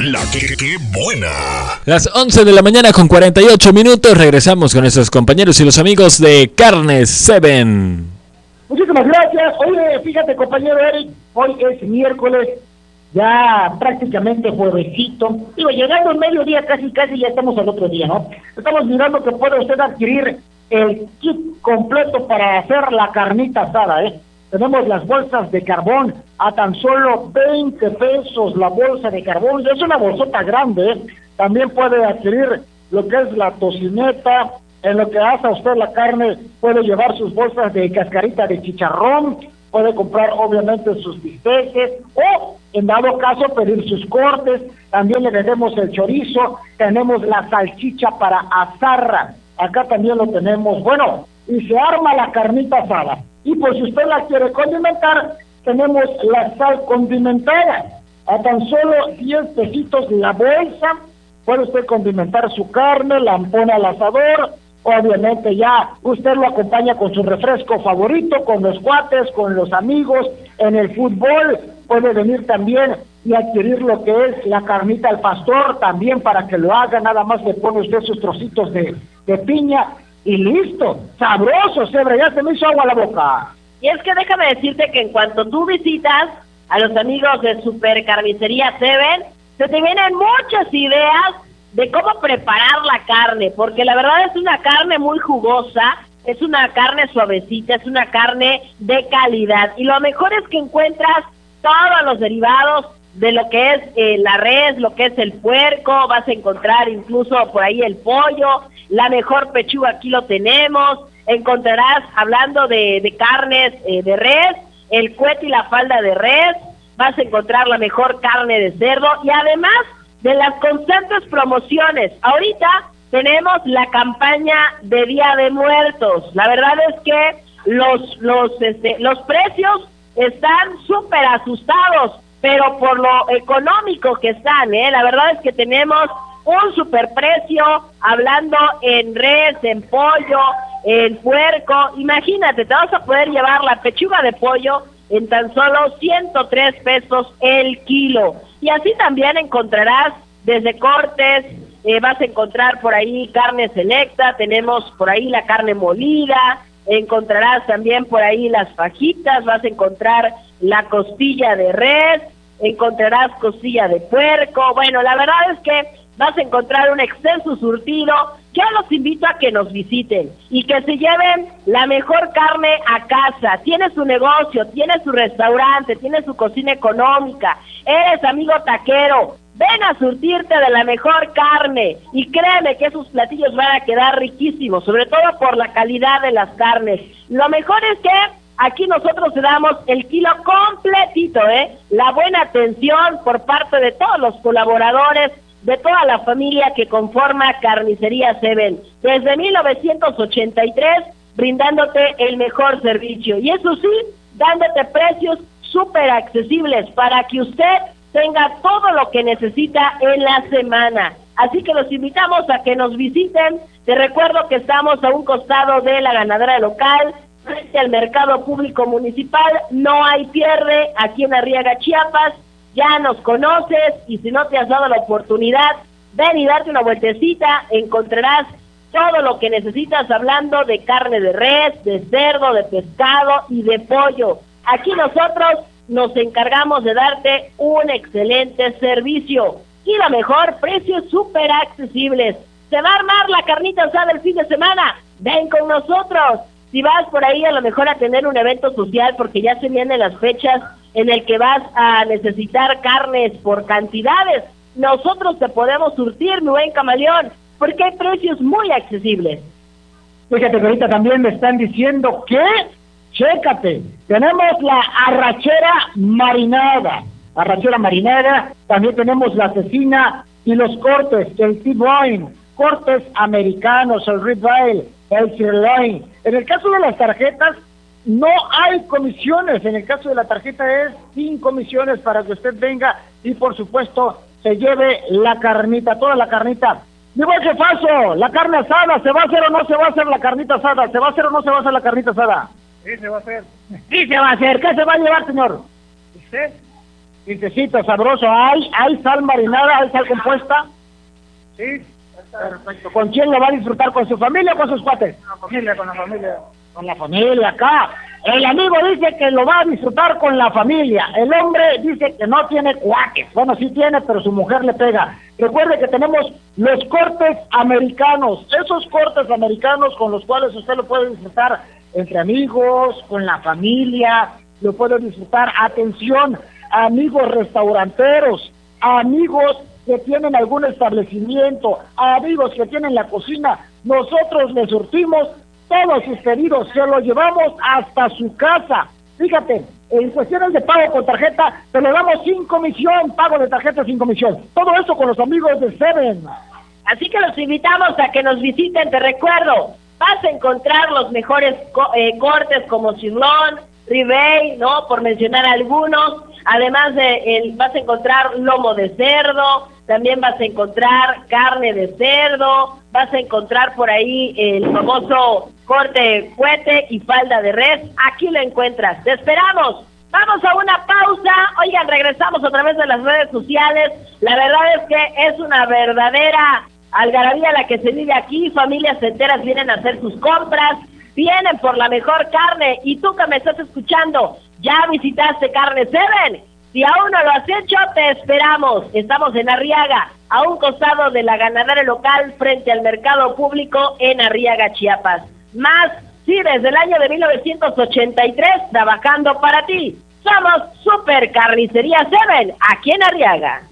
La que buena. Las 11 de la mañana con 48 minutos. Regresamos con nuestros compañeros y los amigos de Carnes Seven. Muchísimas gracias. Oye, fíjate, compañero Eric, hoy es miércoles, ya prácticamente juevesito. Digo, llegando al mediodía, casi ya estamos al otro día, ¿no? Estamos mirando que puede usted adquirir el kit completo para hacer la carnita asada, ¿eh? Tenemos las bolsas de carbón a tan solo 20 pesos la bolsa de carbón. Es una bolsota grande, ¿eh? También puede adquirir lo que es la tocineta. En lo que asa usted la carne, puede llevar sus bolsas de cascarita de chicharrón, puede comprar obviamente sus bisteces, o en dado caso pedir sus cortes. También le vendemos el chorizo, tenemos la salchicha para asarra, acá también lo tenemos. Bueno, y se arma la carnita asada. Y pues si usted la quiere condimentar, tenemos la sal condimentada, a tan solo 10 pesitos la bolsa. Puede usted condimentar su carne, la pone al asador. Obviamente ya usted lo acompaña con su refresco favorito, con los cuates, con los amigos, en el fútbol. Puede venir también y adquirir lo que es la carnita al pastor, también para que lo haga. Nada más le pone usted sus trocitos de piña y listo. Sabroso, Sebra, ya se me hizo agua la boca. Y es que déjame decirte que en cuanto tú visitas a los amigos de Super Carnicería Seven, se te vienen muchas ideas de cómo preparar la carne, porque la verdad es una carne muy jugosa, es una carne suavecita, es una carne de calidad, y lo mejor es que encuentras todos los derivados de lo que es la res, lo que es el puerco. Vas a encontrar incluso por ahí el pollo, la mejor pechuga aquí lo tenemos. Encontrarás, hablando de carnes de res, el cuete y la falda de res. Vas a encontrar la mejor carne de cerdo, y además de las constantes promociones. Ahorita tenemos la campaña de Día de Muertos. La verdad es que los precios están súper asustados, pero por lo económico que están, la verdad es que tenemos un superprecio, hablando en res, en pollo, en puerco. Imagínate, te vas a poder llevar la pechuga de pollo en tan solo 103 pesos el kilo. Y así también encontrarás desde cortes, vas a encontrar por ahí carne selecta, tenemos por ahí la carne molida, encontrarás también por ahí las fajitas, vas a encontrar la costilla de res, encontrarás costilla de puerco. Bueno, la verdad es que vas a encontrar un extenso surtido. Yo los invito a que nos visiten y que se lleven la mejor carne a casa. Tienes su negocio, tienes su restaurante, tienes su cocina económica, eres amigo taquero, ven a surtirte de la mejor carne, y créeme que esos platillos van a quedar riquísimos, sobre todo por la calidad de las carnes. Lo mejor es que aquí nosotros te damos el kilo completito, la buena atención por parte de todos los colaboradores, de toda la familia que conforma Carnicería Seven, desde 1983, brindándote el mejor servicio, y eso sí, dándote precios súper accesibles para que usted tenga todo lo que necesita en la semana. Así que los invitamos a que nos visiten. Te recuerdo que estamos a un costado de la ganadera local, frente al mercado público municipal. No hay pierde, aquí en Arriaga, Chiapas. Ya nos conoces, y si no te has dado la oportunidad, ven y date una vueltecita. Encontrarás todo lo que necesitas, hablando de carne de res, de cerdo, de pescado y de pollo. Aquí nosotros nos encargamos de darte un excelente servicio y lo mejor, precios súper accesibles. Se va a armar la carnita asada el fin de semana. Ven con nosotros. Si vas por ahí a lo mejor a tener un evento social, porque ya se vienen las fechas en el que vas a necesitar carnes por cantidades, nosotros te podemos surtir, mi buen camaleón, porque hay precios muy accesibles. Fíjate que ahorita también me están diciendo que, chécate, tenemos la arrachera marinada, también tenemos la cecina y los cortes, el T-bone, cortes americanos, el ribeye, el sirloin. En el caso de las tarjetas, no hay comisiones. En el caso de la tarjeta es sin comisiones, para que usted venga y por supuesto se lleve la carnita, toda la carnita. Mi buen jefazo, la carne asada, ¿se va a hacer o no se va a hacer la carnita asada? ¿Se va a hacer o no se va a hacer la carnita asada? Sí, se va a hacer. Sí se va a hacer. ¿Qué se va a llevar, señor? ¿Usted? Pintecito sabroso, ¿hay sal marinada, hay sal compuesta? Sí, Perfecto. ¿Con quién lo va a disfrutar? ¿Con su familia o con sus cuates? con la familia. Con la familia, acá. El amigo dice que lo va a disfrutar con la familia. El hombre dice que no tiene cuates. Bueno, sí tiene, pero su mujer le pega. Recuerde que tenemos los cortes americanos. Esos cortes americanos con los cuales usted lo puede disfrutar entre amigos, con la familia. Lo puede disfrutar, atención, amigos restauranteros, amigos que tienen algún establecimiento, amigos que tienen la cocina. Nosotros les surtimos todos sus pedidos, se los llevamos hasta su casa. Fíjate, en cuestiones de pago con tarjeta, te le damos sin comisión, pago de tarjeta sin comisión. Todo eso con los amigos de Seven. Así que los invitamos a que nos visiten, te recuerdo, vas a encontrar los mejores cortes como sirloin, ribeye, ¿no? Por mencionar algunos. Además vas a encontrar lomo de cerdo, también vas a encontrar carne de cerdo, vas a encontrar por ahí el famoso corte fuete y falda de res. Aquí lo encuentras. Te esperamos. Vamos a una pausa. Oigan, regresamos a través de las redes sociales. La verdad es que es una verdadera algarabía la que se vive aquí. Familias enteras vienen a hacer sus compras, vienen por la mejor carne. Y tú que me estás escuchando, ¿ya visitaste Carne Seven? Si aún no lo has hecho, te esperamos. Estamos en Arriaga, a un costado de la ganadera local, frente al mercado público en Arriaga, Chiapas. Más, sí, desde el año de 1983, trabajando para ti. Somos Super Carnicería Seven, aquí en Arriaga.